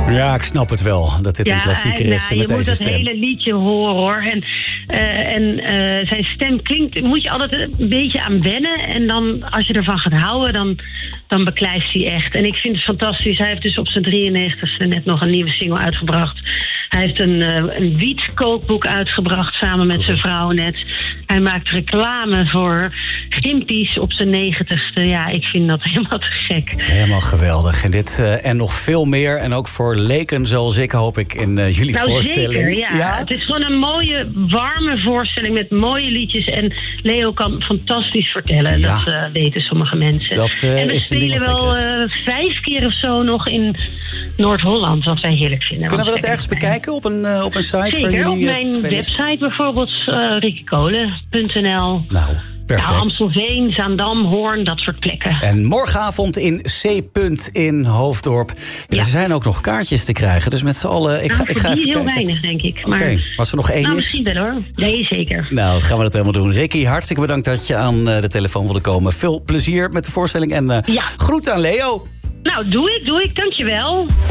Ja, ik snap het wel, dat dit een klassieker is met deze stem. Je moet dat hele liedje horen, hoor. En zijn stem klinkt, moet je altijd een beetje aan wennen. En dan, als je ervan gaat houden, dan beklijft hij echt. En ik vind het fantastisch. Hij heeft dus op zijn 93ste net nog een nieuwe single uitgebracht. Hij heeft een wietkookboek uitgebracht samen met zijn vrouw net. Hij maakt reclame voor Gimpies op zijn 90ste. Ja, ik vind dat helemaal te gek. Helemaal geweldig. En dit en nog veel meer. En ook voor leken zoals ik, hoop ik, in jullie voorstelling. Zeker, ja. Het is gewoon een mooie, warme voorstelling met mooie liedjes. En Leo kan fantastisch vertellen. Ja. Dat weten sommige mensen. En we spelen wel 5 keer of zo nog in Noord-Holland, wat wij heerlijk vinden. Kunnen we dat ergens bekijken op een site? Zeker, op mijn website bijvoorbeeld, rikkekolen.nl. Nou, perfect. Amstelveen, Zaandam, Hoorn, dat soort plekken. En morgenavond in C. in Hoofddorp. Ja, er zijn ook nog kaartjes te krijgen, dus met z'n allen... Ik ga even heel kijken. weinig, denk ik. Oké, als er nog 1 is... misschien wel, hoor. Nee, zeker. Nou, gaan we dat helemaal doen. Ricky, hartstikke bedankt dat je aan de telefoon wilde komen. Veel plezier met de voorstelling en groet aan Leo. Nou, doe ik. Dankjewel.